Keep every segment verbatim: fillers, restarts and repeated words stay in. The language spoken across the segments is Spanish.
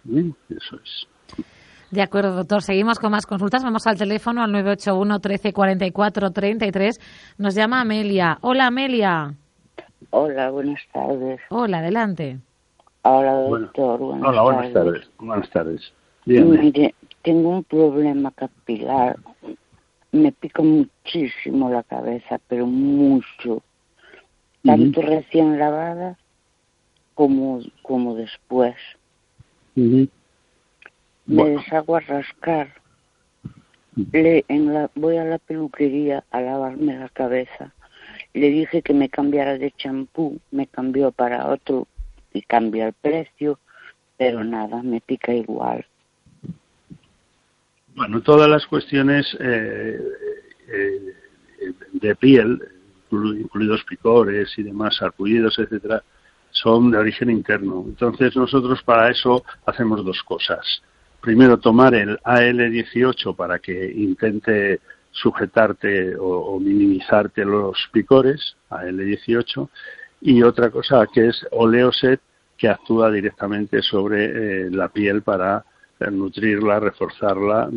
¿eh? Eso es. De acuerdo, doctor. Seguimos con más consultas. Vamos al teléfono al nueve ocho uno, trece, cuarenta y cuatro, treinta y tres. Nos llama Amelia. Hola, Amelia. Hola, buenas tardes. Hola, adelante. Hola, doctor. Bueno. Buenas Hola, buenas tardes. tardes. Buenas tardes. Dígame. Mire, tengo un problema capilar. Me pica muchísimo la cabeza, pero mucho. Tanto uh-huh. recién lavada como, como después. Uh-huh. Me Bueno. deshago a rascar. Le, en la, voy a la peluquería a lavarme la cabeza. Le dije que me cambiara de champú. Me cambió para otro y cambia el precio, pero nada, me pica igual. Bueno, todas las cuestiones eh, eh, de piel, incluidos picores y demás, sarpullidos, etcétera, son de origen interno. Entonces nosotros para eso hacemos dos cosas. Primero, tomar el A L dieciocho para que intente sujetarte o, o minimizarte los picores, A L dieciocho, y otra cosa que es Oleoset, que actúa directamente sobre eh, la piel para nutrirla, reforzarla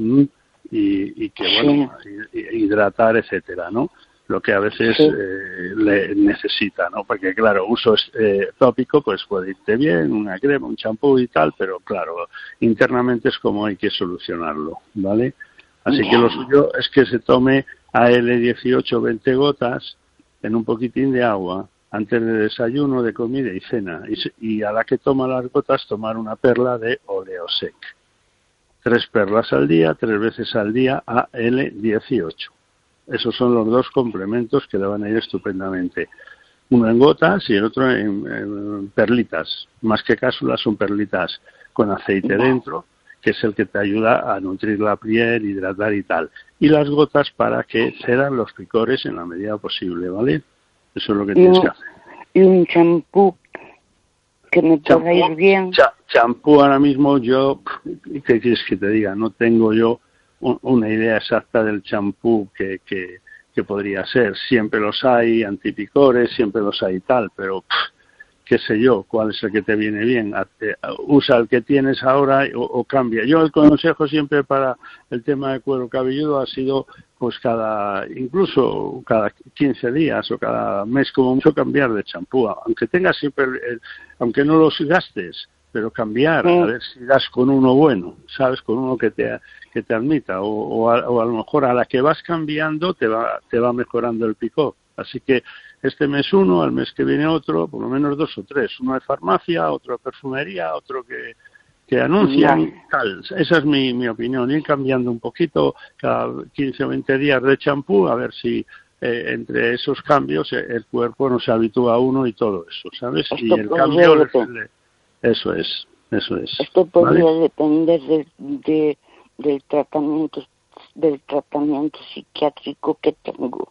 y, y que, bueno, sí. hidratar, etcétera, ¿no? Lo que a veces sí. eh, le necesita, ¿no? Porque, claro, uso eh, tópico, pues puede irte bien, una crema, un champú y tal, pero, claro, internamente es como hay que solucionarlo, ¿vale? Así que lo suyo es que se tome A L dieciocho, veinte gotas en un poquitín de agua antes de desayuno, de comida y cena. Y, y a la que toma las gotas, tomar una perla de Oleosec. Tres perlas al día, tres veces al día, A L dieciocho. Esos son los dos complementos que le van a ir estupendamente. Uno en gotas y el otro en, en perlitas. Más que cápsulas, son perlitas con aceite dentro, que es el que te ayuda a nutrir la piel, hidratar y tal. Y las gotas para que cedan los picores en la medida posible, ¿vale? Eso es lo que tienes que hacer. Y un champú que me pueda ir bien. Cha, champú ahora mismo yo, ¿qué quieres que te diga? No tengo yo un, una idea exacta del champú que, que, que podría ser. Siempre los hay, antipicores, siempre los hay tal, pero qué sé yo, cuál es el que te viene bien. Usa el que tienes ahora o, o cambia. Yo el consejo siempre para el tema de cuero cabelludo ha sido pues cada, incluso cada quince días o cada mes como mucho cambiar de champú, aunque tengas siempre, el, aunque no los gastes, pero cambiar, sí. A ver si das con uno bueno, ¿sabes? Con uno que te que te admita, o, o, a, o a lo mejor a la que vas cambiando te va te va mejorando el picor. Así que este mes uno, al mes que viene otro, por lo menos dos o tres, uno de farmacia, otro de perfumería, otro que que anuncian, no. tal. Esa es mi, mi opinión, ir cambiando un poquito cada quince o veinte días de champú, a ver si eh, entre esos cambios eh, el cuerpo no se habitúa a uno y todo eso, ¿sabes? Esto y el cambio, le, eso es, eso es. Esto podría ¿vale? depender de, de, del tratamiento, del tratamiento psiquiátrico que tengo.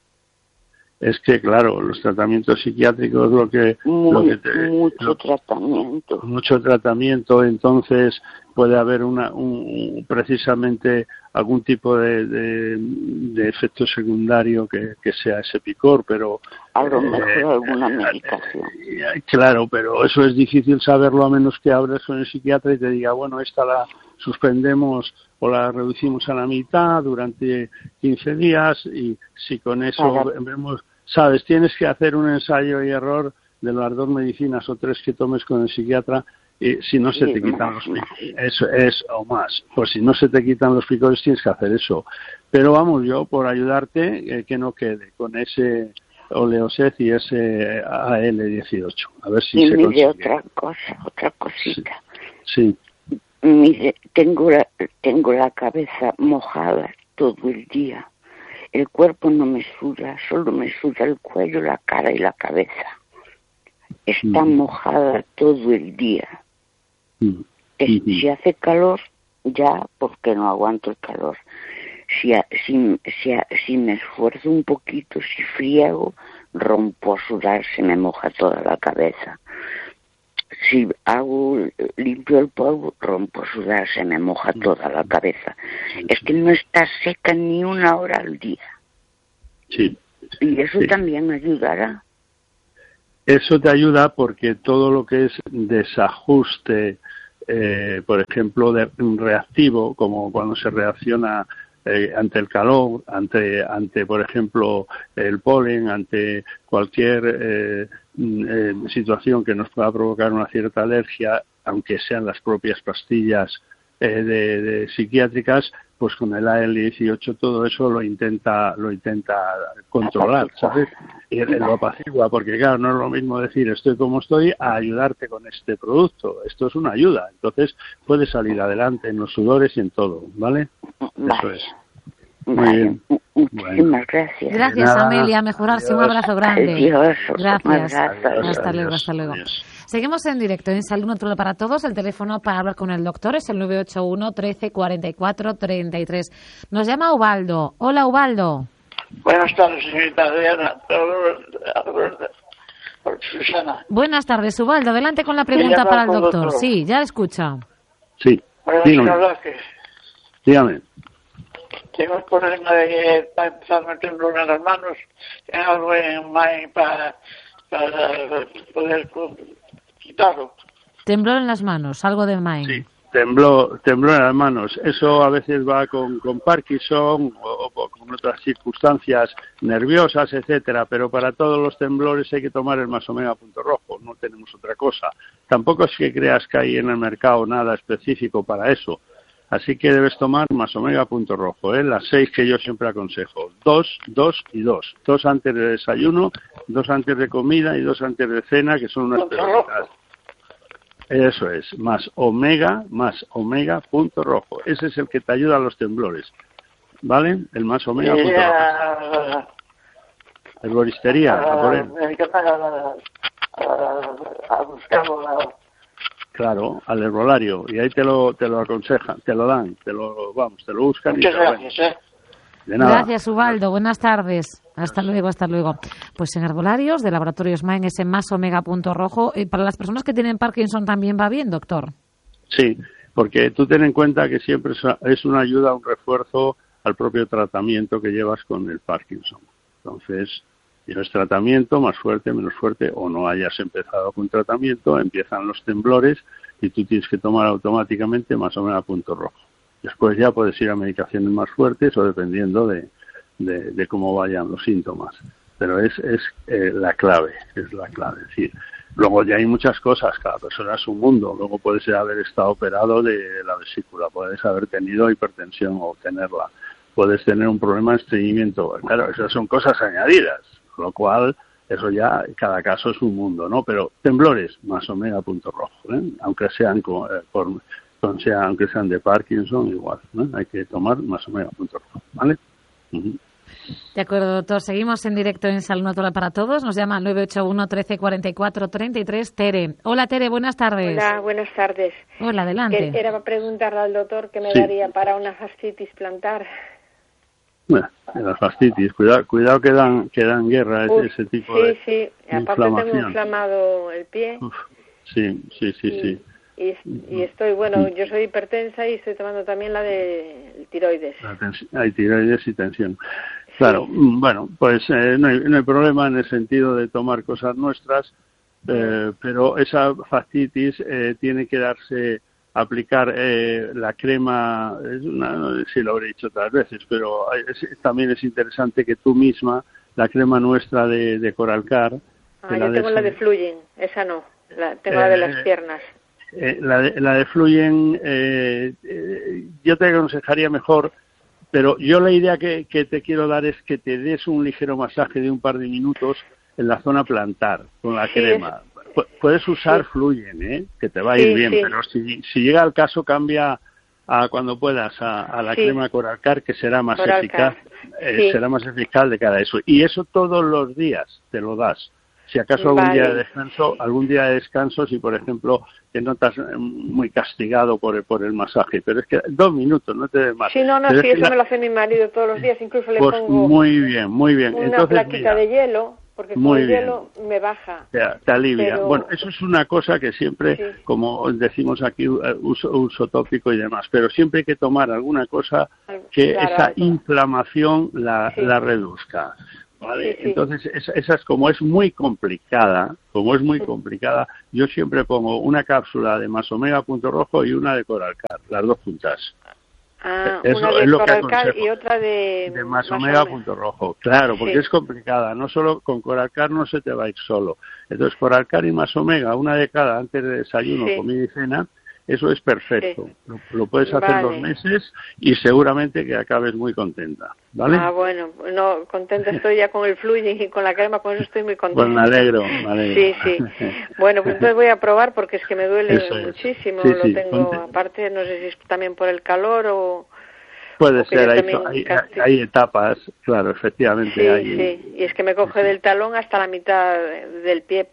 Es que, claro, los tratamientos psiquiátricos lo que... Muy, lo que te, mucho lo, tratamiento. Mucho tratamiento, entonces puede haber una un, precisamente algún tipo de, de, de efecto secundario que, que sea ese picor, pero... A lo mejor eh, alguna medicación. Eh, claro, pero eso es difícil saberlo a menos que hables con el psiquiatra y te diga, bueno, esta la suspendemos o la reducimos a la mitad durante quince días y si con eso Para... vemos, sabes, tienes que hacer un ensayo y error de las dos medicinas o tres que tomes con el psiquiatra y si no se sí, te quitan los picores, eso es o más, pues si no se te quitan los picores tienes que hacer eso. Pero vamos, yo por ayudarte eh, que no quede con ese Oleoset y ese A L dieciocho, a ver si y se mire consigue. otra cosa, otra cosita. Sí. sí. Mire, tengo la, tengo la cabeza mojada todo el día. El cuerpo no me suda, solo me suda el cuello, la cara y la cabeza. Está mm. mojada todo el día. Mm. Es, mm-hmm. Si hace calor, ya, porque no aguanto el calor. Si, si, si, si me esfuerzo un poquito, si friego, rompo a sudar, se me moja toda la cabeza. Si hago, limpio el polvo, rompo a sudar, se me moja toda la cabeza. Es que no está seca ni una hora al día. Sí. Y eso sí. también ayudará. Eso te ayuda porque todo lo que es desajuste eh, por ejemplo, de un reactivo, como cuando se reacciona eh, ante el calor, ante, ante, por ejemplo, el polen, ante cualquier eh, eh, situación que nos pueda provocar una cierta alergia, aunque sean las propias pastillas eh, de, de psiquiátricas, pues con el A L dieciocho todo eso lo intenta lo intenta controlar, ¿sabes? Y lo apacigua, porque claro, no es lo mismo decir estoy como estoy a ayudarte con este producto. Esto es una ayuda, entonces puedes salir adelante en los sudores y en todo, ¿vale? Vale. Eso es. Muy Vale. bien. Muchísimas Bueno. gracias. Gracias, Nada. Amelia. Mejorarse. Un Adiós. abrazo grande. Adiós. Gracias. Un abrazo. Adiós, Hasta luego, adiós, hasta luego. adiós. Seguimos en directo en Salud Natural para Todos. El teléfono para hablar con el doctor es el nueve ocho uno, trece, cuarenta y cuatro, treinta y tres. Nos llama Ubaldo. Hola, Ubaldo. Buenas tardes, señorita Adriana. Susana. Buenas tardes, Ubaldo. Adelante con la pregunta llama para el con doctor. doctor. Sí, ya le escucha. Sí, Bueno, dígame. señor que dígame. tengo el problema de que está empezando a temblar en las manos. Tengo algo en mind para, para poder quitarlo. Temblor en las manos, algo de Main. Sí, tembló, tembló en las manos. Eso a veces va con, con Parkinson o, o con otras circunstancias nerviosas, etcétera. Pero para todos los temblores hay que tomar el más omega punto rojo. No tenemos otra cosa. Tampoco es que creas que hay en el mercado nada específico para eso. Así que debes tomar más omega punto rojo, ¿eh? Las seis que yo siempre aconsejo. Dos, dos y dos. Dos antes de desayuno, dos antes de comida y dos antes de cena, que son unas pelotas. Eso es, más omega, más omega punto rojo. Ese es el que te ayuda a los temblores, ¿vale? El más omega punto rojo. A, El boristería, a por él. a buscarlo. A, Claro, al herbolario. Y ahí te lo te lo aconsejan, te lo dan, te lo, vamos, te lo buscan y muchas te lo ven. gracias, ¿eh? De nada. Gracias, Ubaldo. Buenas tardes. Hasta luego, hasta luego. Pues en herbolarios de Laboratorios Main, ese más omega punto rojo. Y para las personas que tienen Parkinson también va bien, doctor. Sí, porque tú ten en cuenta que siempre es una ayuda, un refuerzo al propio tratamiento que llevas con el Parkinson. Entonces, tienes tratamiento más fuerte, menos fuerte, o no hayas empezado con tratamiento, empiezan los temblores y tú tienes que tomar automáticamente más omega punto rojo. Después ya puedes ir a medicaciones más fuertes o dependiendo de, de, de cómo vayan los síntomas. Pero es, es eh, la clave, es la clave. Es decir, luego ya hay muchas cosas, cada persona es un mundo. Luego puedes haber estado operado de la vesícula, puedes haber tenido hipertensión o tenerla, puedes tener un problema de estreñimiento. Claro, esas son cosas añadidas, con lo cual eso ya, cada caso es un mundo, ¿no? Pero temblores, más omega punto rojo, ¿eh? Aunque sean con, eh, por, con sea, aunque sean de Parkinson, igual, ¿no? Hay que tomar más omega punto rojo, ¿vale? Uh-huh. De acuerdo, doctor. Seguimos en directo en Salud Natural para Todos. Nos llama al nueve ocho uno, trece, cuarenta y cuatro, treinta y tres, Tere. Hola, Tere, buenas tardes. Hola, buenas tardes. Hola, adelante. Que era para preguntarle al doctor qué me Sí. daría para una fascitis plantar. Bueno, la fascitis, cuidado, cuidado que dan, que dan guerra Uf, ese tipo sí, de sí. Aparte tengo inflamación. inflamado el pie. Uf, sí, sí, sí, y, sí. Y, y estoy, bueno, yo soy hipertensa y estoy tomando también la de tiroides. La tensi- hay tiroides y tensión. Claro, mm, bueno, pues eh, no, hay, no hay problema en el sentido de tomar cosas nuestras, eh, pero esa fascitis eh, tiene que darse, aplicar eh, la crema, es una, no sé si lo habré dicho otras veces, pero hay- es- también es interesante que tú misma, la crema nuestra de, de Coralcar, Ah, que yo tengo des- la de Fluyen, esa no, la, tengo la de las Eh, piernas. Eh, la, de, la de Fluyen, eh, eh, yo te aconsejaría mejor, pero yo la idea que, que te quiero dar es que te des un ligero masaje de un par de minutos en la zona plantar con la Sí, crema. Pu- Puedes usar sí. Fluyen, ¿eh? Que te va a Sí, ir bien, sí. pero si, si llega el caso cambia a cuando puedas a, a la Sí. crema Coralcar, que será más Coralcar, eficaz, eh, sí. será más eficaz de cara a eso. Y eso todos los días te lo das. Si acaso algún Vale. día de descanso, algún día de descanso, si por ejemplo te notas eh, muy castigado por el, por el masaje, pero es que dos minutos, no te des más. Sí, no, no, Pero sí, es que eso la- me lo hace mi marido todos los días, incluso le pues pongo muy bien, muy bien. una Entonces, plaquita mira, de hielo, porque con muy el bien. hielo me baja. te, te alivia. pero- Bueno, eso es una cosa que siempre, Sí. como decimos aquí, eh, uso, uso tópico y demás, pero siempre hay que tomar alguna cosa Al- que claro, esa algo. inflamación la, Sí. la reduzca. ¿vale? Sí, sí. Entonces, esa, esa es como es muy complicada, como es muy complicada, yo siempre pongo una cápsula de Más Omega Punto Rojo y una de Coralcar, las dos juntas. Ah, Eso una de es lo que Coralcar aconsejo. y otra de... De Más Omega Punto Rojo, claro, porque Sí. es complicada, no solo con Coralcar no se te va a ir solo. Entonces, Coralcar y Más Omega, una de cada antes de desayuno, Sí. comida y cena, eso es perfecto. Sí. Lo, lo puedes hacer Vale. dos meses y seguramente que acabes muy contenta, ¿vale? Ah, bueno, no, contenta estoy ya con el Fluid y con la crema, con eso estoy muy contenta. Pues me alegro, me alegro. Sí, sí. Bueno, pues entonces voy a probar porque es que me duele Eso es. muchísimo, Sí, lo sí, tengo, ponte. aparte no sé si es también por el calor o... Puede o que ser, yo hay, también hay, casi- hay etapas, claro, efectivamente. Sí, hay, sí, y es que me coge del talón hasta la mitad del pie.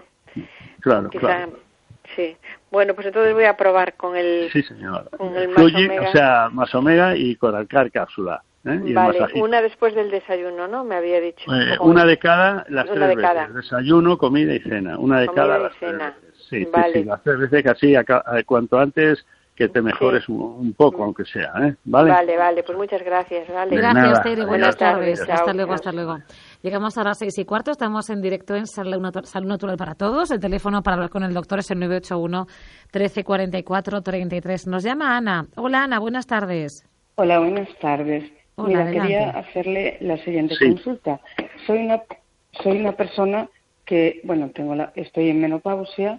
Claro, Quizá, claro. sí. Bueno, pues entonces voy a probar con el... Sí, señor. Con el Más Fluye, Omega. o sea, Más Omega y Coralcar cápsula. ¿eh? Y el Vale, masajito. una después del desayuno, ¿no? Me había dicho. Eh, Como- una de cada, las Una tres de veces. cada. Desayuno, comida y cena. Una de Comida cada, y las tres cena. veces. Sí, Vale. sí, sí, las tres veces que así, acá- eh, cuanto antes que te mejores Sí. un, un poco, aunque sea, ¿eh? ¿Vale? Vale, vale, pues muchas gracias, vale. De Gracias, nada. Tere. Adiós, Buenas tardes. adiós. Hasta Chao, luego, chao. hasta luego. Llegamos a las seis y cuarto. Estamos en directo en Salud Natu- Salud Natural para Todos. El teléfono para hablar con el doctor es el nueve ocho uno, trece cuarenta y cuatro, treinta y tres. Nos llama Ana. Hola, Ana. Buenas tardes. Hola, buenas tardes. Hola, Mira, adelante. quería hacerle la siguiente Sí. consulta. Soy una soy una persona que, bueno, tengo la, estoy en menopausia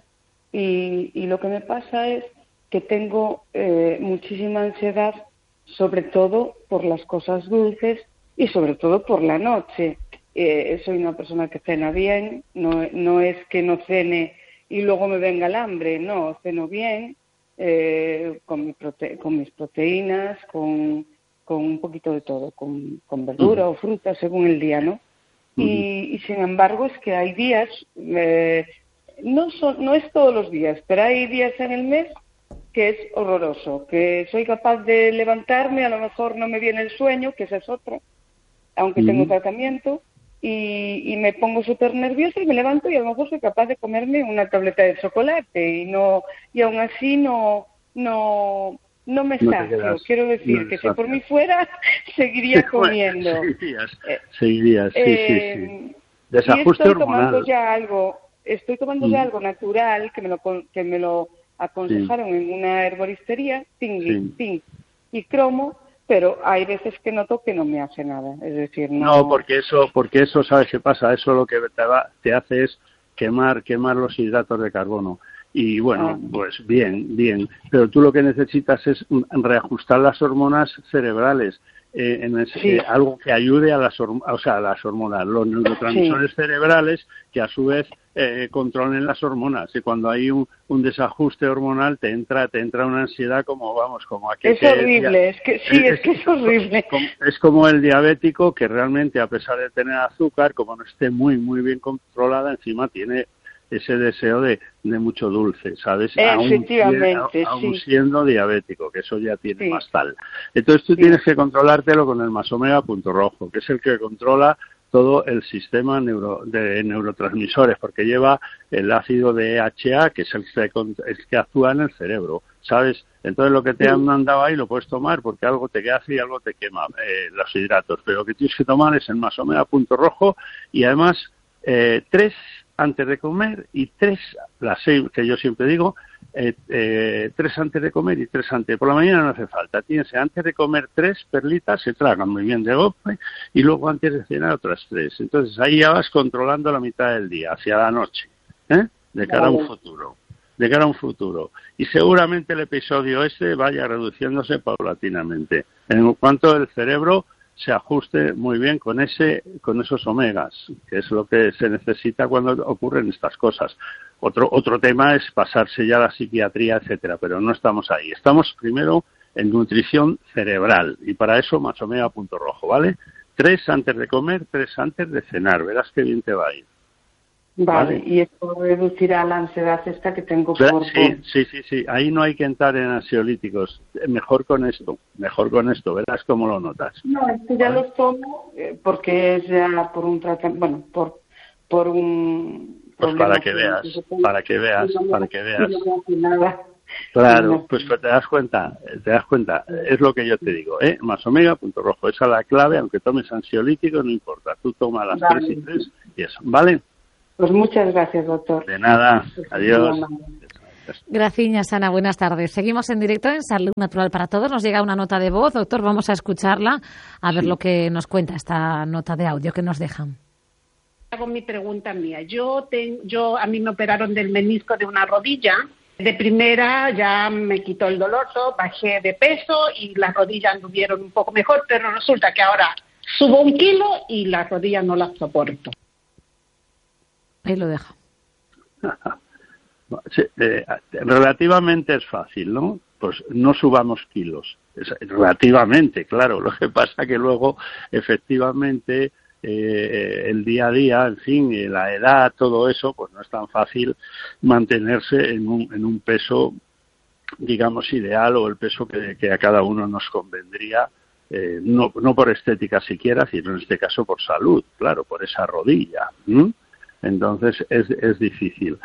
y, y lo que me pasa es que tengo eh, muchísima ansiedad, sobre todo por las cosas dulces y sobre todo por la noche. Eh, soy una persona que cena bien, no, no es que no cene y luego me venga el hambre, no, ceno bien, eh, con, mi prote con mis proteínas, con, con un poquito de todo, con, con verdura Uh-huh. o fruta según el día, ¿no? Uh-huh. Y, y sin embargo es que hay días, eh, no, son, no es todos los días, pero hay días en el mes que es horroroso, que soy capaz de levantarme, a lo mejor no me viene el sueño, que esa es otra, aunque Uh-huh. tengo tratamiento, y, y me pongo súper nerviosa y me levanto y a lo mejor soy capaz de comerme una tableta de chocolate y no y aún así no no no me No te sacio. quedas- Quiero decir no que te si por sacias. mí fuera seguiría comiendo. Seguirías, Eh, seguirías, sí, Eh, sí, sí. y Desajuste estoy hormonal. tomando ya algo, estoy tomando ya Mm. algo natural que me lo con- que me lo aconsejaron en una herboristería, Ting, Sí. Ting y Cromo, pero hay veces que noto que no me hace nada, es decir, no. No, porque eso, porque eso, ¿sabes qué pasa? Eso lo que te, va- te hace es quemar, quemar los hidratos de carbono. Y bueno, Ah. pues bien, bien. Pero tú lo que necesitas es mm, reajustar las hormonas cerebrales. Eh, en ese- Sí. eh, algo que ayude a las, horm- o sea, a las hormonas, los neurotransmisores cerebrales que a su vez eh, controlen las hormonas. Y cuando hay un, un desajuste hormonal te entra te entra una ansiedad como, vamos, como aquel Es que horrible, es que sí, es que es horrible. como- es como el diabético que realmente, a pesar de tener azúcar, como no esté muy, muy bien controlada, encima tiene ese deseo de, de mucho dulce, ¿sabes? Efectivamente, aún, sí. aún siendo diabético, que eso ya tiene Sí. más tal. Entonces tú Sí. tienes que controlártelo con el Más Omega Punto Rojo, que es el que controla todo el sistema neuro, de neurotransmisores, porque lleva el ácido de D H A, que es el que, con- el que actúa en el cerebro, ¿sabes? Entonces lo que te han mandado ahí lo puedes tomar, porque algo te hace y algo te quema eh, los hidratos, pero lo que tienes que tomar es el Más Omega Punto Rojo y además eh, tres antes de comer y tres, las seis que yo siempre digo, eh, eh, tres antes de comer y tres antes. Por la mañana no hace falta. Tienes antes de comer tres perlitas, se tragan muy bien de golpe, y luego antes de cenar otras tres. Entonces ahí ya vas controlando la mitad del día, hacia la noche, ¿eh? De cara a un futuro. De cara a un futuro. Y seguramente el episodio este vaya reduciéndose paulatinamente. En cuanto el cerebro se ajuste muy bien con ese con esos omegas, que es lo que se necesita cuando ocurren estas cosas. Otro otro tema es pasarse ya a la psiquiatría, etcétera, pero no estamos ahí. Estamos primero en nutrición cerebral y para eso Más Omega Punto Rojo, ¿vale? Tres antes de comer, tres antes de cenar. Verás qué bien te va a ir. Vale, Vale. y esto reducirá la ansiedad esta que tengo Claro, por... sí, sí, sí, sí. Ahí no hay que entrar en ansiolíticos. Mejor con esto, mejor con esto. Verás cómo lo notas. No, es que ya Vale. los tomo eh, porque es ya por un tratamiento, bueno, por, por un... Pues problema para que que- veas, que tengo. para que veas, Y no me- para que veas. y no me hace nada. Claro, pues te das cuenta, te das cuenta, es lo que yo te digo, ¿eh? Más omega, punto rojo, esa es la clave, aunque tomes ansiolíticos, no importa, tú tomas las Vale. tres y tres y eso, ¿vale? Pues muchas gracias, doctor. De nada, adiós. Gracias, Ana. Buenas tardes. Seguimos en directo en Salud Natural para Todos. Nos llega una nota de voz. Doctor, vamos a escucharla, a ver Sí. lo que nos cuenta esta nota de audio que nos dejan. Hago mi pregunta mía. Yo, ten, yo a mí me operaron del menisco de una rodilla. De primera ya me quitó el dolor, todo, bajé de peso y las rodillas anduvieron un poco mejor, pero resulta que ahora subo un kilo y las rodillas no las soporto. Ahí lo deja. Sí, eh, relativamente es fácil, ¿no? Pues no subamos kilos. Es, relativamente, claro. Lo que pasa que luego, efectivamente, eh, el día a día, en fin, eh, la edad, todo eso, pues no es tan fácil mantenerse en un, en un peso, digamos, ideal o el peso que, que a cada uno nos convendría, eh, no, no por estética siquiera, sino en este caso por salud, claro, por esa rodilla. ¿Mm? Entonces es, es difícil.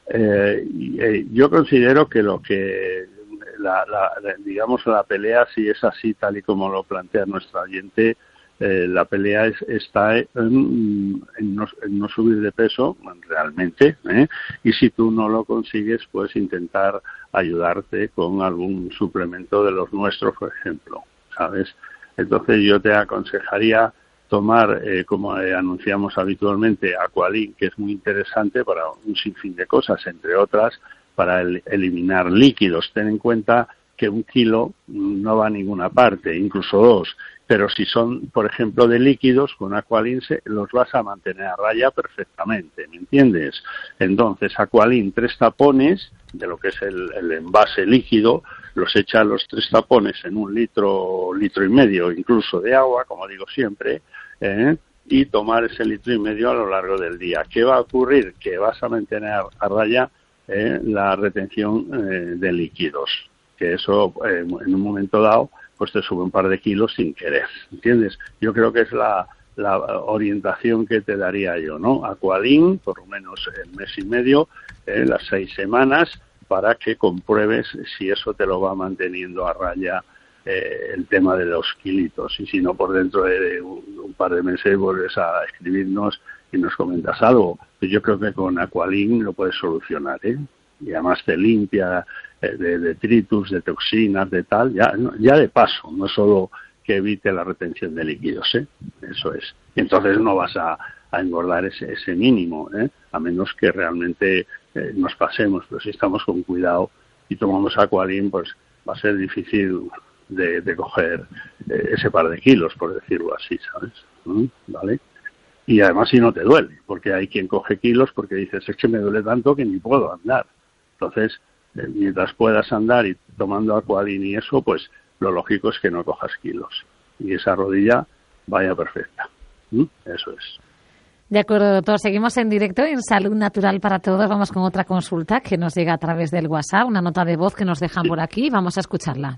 Eh, y, eh, yo considero que lo que la, la, digamos la pelea, si es así tal y como lo plantea nuestro oyente, eh, la pelea es, está en, en, no, en no subir de peso realmente, ¿eh? Y si tú no lo consigues, puedes intentar ayudarte con algún suplemento de los nuestros, por ejemplo, ¿sabes? Entonces yo te aconsejaría tomar, eh, como eh, anunciamos habitualmente, Aqualin, que es muy interesante para un sinfín de cosas, entre otras, para el, eliminar líquidos. Ten en cuenta que un kilo no va a ninguna parte, incluso dos, pero si son, por ejemplo, de líquidos, con Aqualin se, los vas a mantener a raya perfectamente, ¿me entiendes? Entonces, Aqualin, tres tapones, de lo que es el, el envase líquido, los echa los tres tapones en un litro, litro y medio incluso de agua, como digo siempre, ¿eh? Y tomar ese litro y medio a lo largo del día. ¿Qué va a ocurrir? Que vas a mantener a raya eh, la retención eh, de líquidos, que eso eh, en un momento dado pues te sube un par de kilos sin querer, ¿entiendes? Yo creo que es la, la orientación que te daría yo, ¿no? Aqualin, por lo menos el mes y medio, eh, las seis semanas, para que compruebes si eso te lo va manteniendo a raya eh, el tema de los kilitos. Y si no, por dentro de un, un par de meses vuelves a escribirnos y nos comentas algo. Pues yo creo que con Aqualin lo puedes solucionar, ¿eh? Y además te limpia eh, de detritus, de toxinas, de tal, ya, ya de paso, no solo que evite la retención de líquidos, ¿eh? Eso es. Y entonces no vas a, a engordar ese, ese mínimo, ¿eh? A menos que realmente eh, nos pasemos, pero si estamos con cuidado y tomamos Aqualin, pues va a ser difícil de, de coger eh, ese par de kilos, por decirlo así, ¿sabes? ¿Mm? ¿Vale? Y además si no te duele, porque hay quien coge kilos porque dices, es que me duele tanto que ni puedo andar. Entonces, eh, mientras puedas andar y tomando Aqualin y eso, pues lo lógico es que no cojas kilos. Y esa rodilla vaya perfecta. ¿Mm? Eso es. De acuerdo, doctor. Seguimos en directo en Salud Natural para Todos. Vamos con otra consulta que nos llega a través del WhatsApp, una nota de voz que nos dejan por aquí. Vamos a escucharla.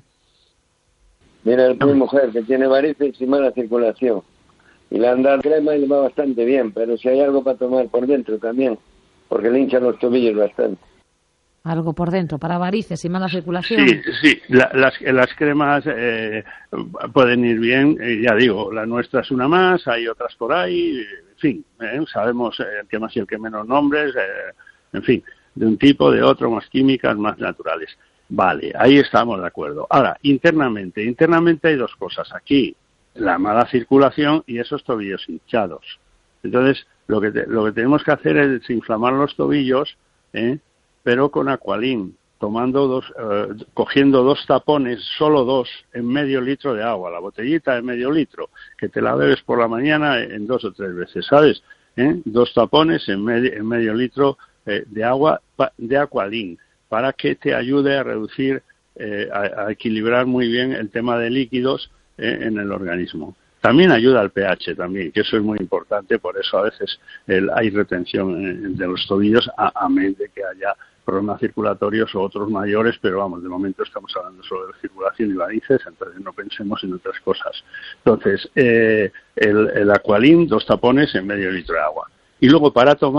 Mira, es mi mujer que tiene varices y mala circulación. Y le han dado crema y le va bastante bien, pero si hay algo para tomar por dentro también, porque le hinchan los tobillos bastante. Algo por dentro, para varices y mala circulación. Sí, sí, la, las, las cremas eh, pueden ir bien, eh, ya digo, la nuestra es una más, hay otras por ahí, en fin, eh, sabemos el que más y el que menos nombres, eh, en fin, de un tipo, de otro, más químicas, más naturales. Vale, ahí estamos de acuerdo. Ahora, internamente, internamente hay dos cosas aquí, la mala circulación y esos tobillos hinchados. Entonces, lo que, te, lo que tenemos que hacer es desinflamar los tobillos, ¿eh? pero con Aqualin, tomando dos, eh, cogiendo dos tapones, solo dos, en medio litro de agua, la botellita de medio litro, que te la bebes por la mañana en dos o tres veces, ¿sabes? ¿Eh? Dos tapones en medio, en medio litro eh, de agua de Aqualin, para que te ayude a reducir, eh, a, a equilibrar muy bien el tema de líquidos eh, en el organismo. También ayuda al pH también, que eso es muy importante, por eso a veces el, hay retención de los tobillos, a, a menos de que haya problemas circulatorios o otros mayores, pero vamos, de momento estamos hablando solo de circulación y varices, entonces no pensemos en otras cosas. Entonces, eh, el, el Aqualin, dos tapones en medio litro de agua. Y luego para tomar,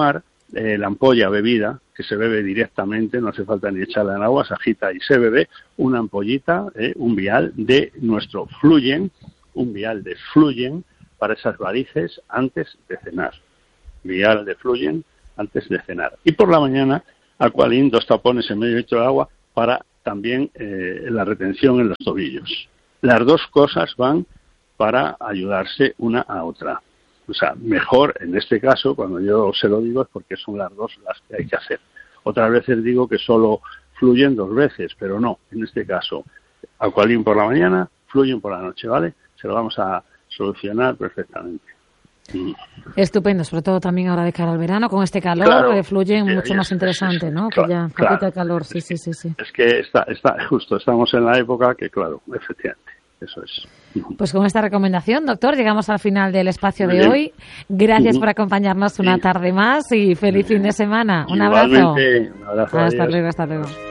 eh, la ampolla bebida, que se bebe directamente, no hace falta ni echarla en agua, se agita y se bebe, una ampollita, eh, un vial de nuestro Fluyen, un vial de Fluyen para esas varices antes de cenar. Vial de Fluyen antes de cenar. Y por la mañana, Aqualin, dos tapones en medio litro de agua para también eh, la retención en los tobillos. Las dos cosas van para ayudarse una a otra. O sea, mejor en este caso, cuando yo se lo digo, es porque son las dos las que hay que hacer. Otras veces digo que solo Fluyen dos veces, pero no, en este caso, Aqualin por la mañana, Fluyen por la noche, ¿vale? Se lo vamos a solucionar perfectamente. Mm. Estupendo, sobre todo también ahora de cara al verano, con este calor, claro, eh, Fluyen sí, mucho sí, más sí, interesante, sí, sí, ¿no? claro, Que ya, claro, poquito de calor, sí, sí, sí, sí. Es que está, está, justo, estamos en la época que, claro, efectivamente, eso es. Pues con esta recomendación, doctor, llegamos al final del espacio Muy de bien. hoy. Gracias Uh-huh. por acompañarnos una Sí. tarde más y feliz fin de semana. Un Igualmente, abrazo. un abrazo, Hasta adiós. luego, hasta luego.